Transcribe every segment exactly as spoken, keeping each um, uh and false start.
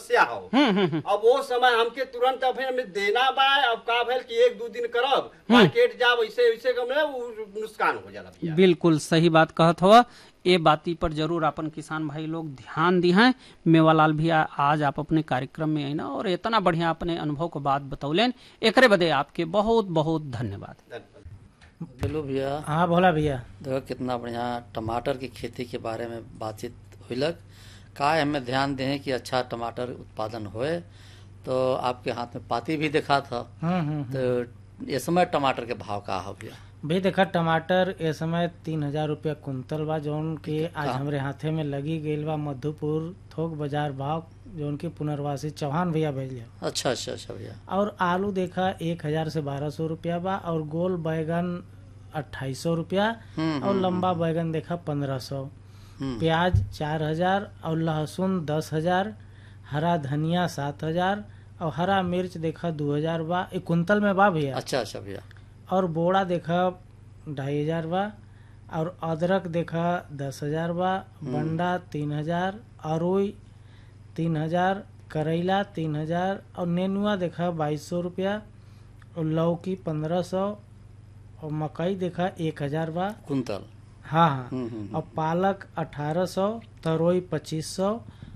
समस्या हो। अब वो समय हमके तुरंत अब हमें देना बा। अब का भइल कि एक दो दिन करब मार्केट जाब ऐसे वैसे कम नुकसान हो जाला भैया। बिल्कुल सही बात कहत हवा। ये बाती पर जरूर अपन किसान भाई लोग ध्यान दी हैं। मेवालाल भैया आज आप अपने कार्यक्रम में आई ना और इतना बढ़िया अपने अनुभव को बात बतौलेन, एकरे बदे आपके बहुत बहुत धन्यवाद। बोलो भैया। हाँ भोला भैया। देखो कितना बढ़िया टमाटर की खेती के बारे में बातचीत हुईलक। का हमें ध्यान दें कि अच्छा टमाटर उत्पादन होए। तो आपके हाथ में पाती भी देखा था। तो इस समय टमाटर के भाव का हो भैया? भाई देखा टमाटर इस समय तीन हजार रुपया कुंतल बा जौन के आज हमरे हाथे में लगी गईल बा। मधुपुर थोक बाजार भाव जौन की पुनर्वासी चौहान भैया भेज। अच्छा अच्छा अच्छा भैया। और आलू देखा एक हजार से बारह सौ रुपया बा और गोल बैगन अट्ठाईस सौ रुपया और लंबा बैगन देखा पंद्रह सौ। प्याज चार हजार और लहसुन दस हजार, हरा धनिया सात हजार और हरा मिर्च देखा दो हजार बा। एक कुंतल में बा भैया। अच्छा अच्छा भैया। और बोड़ा देखा ढाई हजार बा और अदरक देखा दस हजार बा। बंडा तीन हजार, अरुई तीन हजार, करेला तीन हजार और नेनुआ देखा बाईस सौ रुपया और लौकी पंद्रह सौ और मकई देखा एक हजार बा कुंतल। हाँ हाँ। और पालक अठारह सौ, तरोई पच्चीस सौ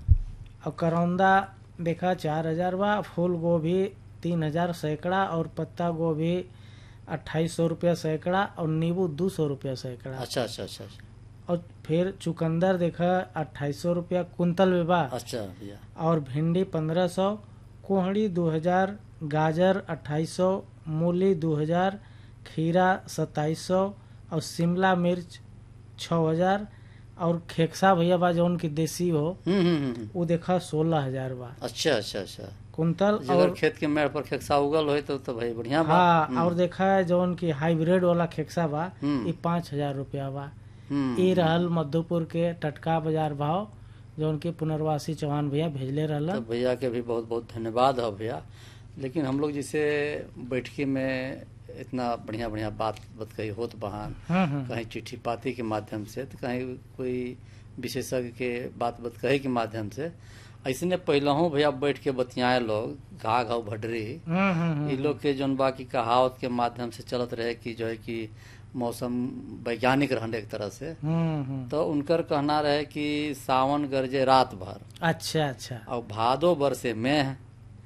और करौंदा देखा चार हजार बा। फूल गोभी तीन हजार सैकड़ा और पत्ता गोभी अट्ठाईस सौ रुपया सैकड़ा और नींबू दो सौ रुपया सैकड़ा। अच्छा अच्छा अच्छा। और फिर चुकंदर देखा अट्ठाईस सौ रुपया कुंतल में बा। अच्छा भैया। और भिंडी पंद्रह सौ, कोहड़ी दो हजार, गाजर अट्ठाईस सौ, मूली दो हजार, खीरा सत्ताईस सौ और शिमला मिर्च छः हजार और खेकसा भैया बा जौन की देसी हो वो देखा सोलह हजार बा। अच्छा अच्छा अच्छा कुंतल। और खेत के मेड़ पर खेकसा उगल हो तो, तो भाई बढ़िया बा। हाँ और देखा है जौन की हाइब्रिड वाला खेकसा बा ये पाँच हजार रुपया बा। ये रहल मधुपुर के टटका बाजार भाव जौन की पुनर्वासी चौहान भैया भेजले रहल। तो भैया के भी बहुत बहुत धन्यवाद है भैया। लेकिन हम लोग जिसे बैठकी में इतना बढ़िया बढ़िया बात बात कही होत बहान, कहीं चिट्ठी पाती के माध्यम से तो कहीं कोई विशेषज्ञ के बात बात कहे के माध्यम से ऐसे पहले हूँ भैया बैठ के बतियाए लोग घा घाव भडरी ये लोग के जौन बाकी कहावत के माध्यम से चलत रहे कि जो है कि मौसम वैज्ञानिक रहने एक तरह से। तो उनकर कहना रहे कि सावन गरजे रात भर। अच्छा अच्छा। और भादो बरसे में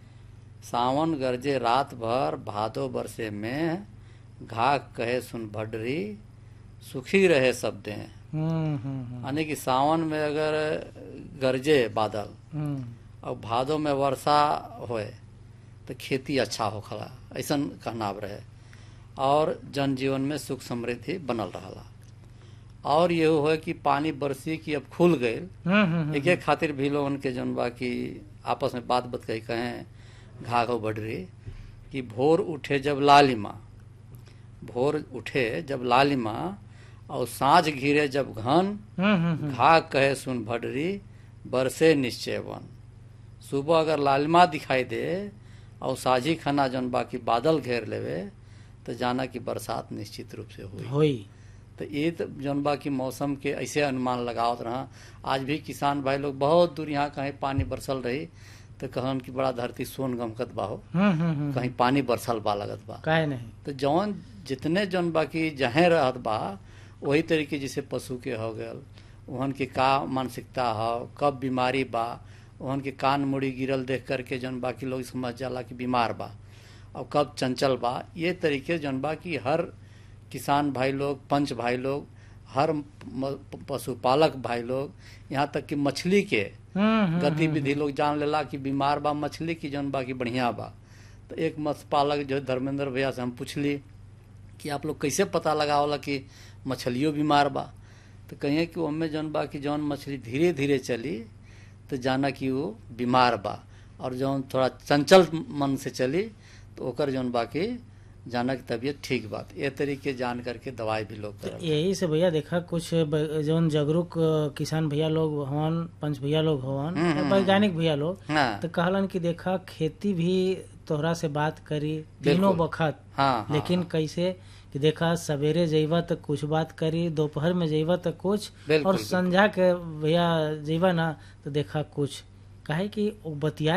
सावन गरजे रात भर, भादो बरसे में घा कहे सुन भडरी, सुखी रहे सब दें। यानी कि सावन में अगर गरजे बादल और भादो में वर्षा होए तो खेती अच्छा होखला, ऐसा कहना रहे। और जनजीवन में सुख समृद्धि बनल रहा। और ये हो कि पानी बरसी की अब खुल गए एक एक खातिर भी लोगन के जौन बा की आपस में बात बत कही कहें घा घो बढ़ कि भोर उठे जब लालिमा, भोर उठे जब लालिमा और सांझ घिरे जब घन, घा कहे सुन भडरी बरसे निश्चय वन। सुबह अगर लालिमा दिखाई दे और साझी खाना जौन बाकी बादल घेर लेवे तो जाना कि बरसात निश्चित रूप से हुई हुई। तो ये तो जौन बाकी मौसम के ऐसे अनुमान लगावत रहा। आज भी किसान भाई लोग बहुत दूर यहाँ कहीं पानी बरसल रही तो कहन की बड़ा धरती सोन गमकत बा हो, कहीं पानी बरसल बा लगत बा काहे नहीं। तो जौन जितने जौन बाकी जहे रहत बा वही तरीके जैसे पशु के हो गल ओहन के का मानसिकता हो, कब बीमारी बा, ओहन के कान मुड़ी गिरल देख करके जौन बाकी लोग समझ जाला कि बीमार बा और कब चंचल बा। ये तरीके जौन बा कि हर किसान भाई लोग, पंच भाई लोग, हर पशुपालक भाई लोग, यहाँ तक कि मछली के गतिविधि लोग जान लेला कि बीमार बा मछली की जौन बा कि बढ़िया बा। तो एक मत्स्य पालक जो धर्मेंद्र भैया से हम पूछली कि आप लोग कैसे पता लगावला कि मछलियों बीमार बा, तो कहिए कि उनमें जौन बा कि जौन मछली धीरे धीरे चली तो जाना कि वो बीमार बा, और जौन थोड़ा चंचल मन से चली तो ओकर जौन बा कि जाना की तबीयत ठीक बात। ये तरीके जान करके दवाई भी लोग तो यही से भैया देखा कुछ जौन जागरूक किसान भैया लोग हवन, पंच भैया लोग हवन, वैज्ञानिक भैया लोग तो कहलन कि देखा खेती भी तोहरा से बात करी तीनों वक्त। हाँ, लेकिन हाँ, कैसे कि देखा सवेरे जइबा तो कुछ बात करी, दोपहर में जइबा तो कुछ, और संझा के भैया जइबा ना तो देखा कुछ, काहे कि बतिया